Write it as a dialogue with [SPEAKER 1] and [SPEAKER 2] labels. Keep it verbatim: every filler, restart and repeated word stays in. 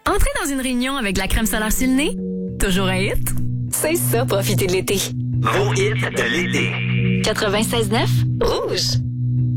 [SPEAKER 1] Entrer dans une réunion avec de la crème solaire sur le nez? Toujours un hit? C'est ça, profiter de l'été.
[SPEAKER 2] Vos hits de l'été.
[SPEAKER 1] quatre-vingt-seize neuf Rouge.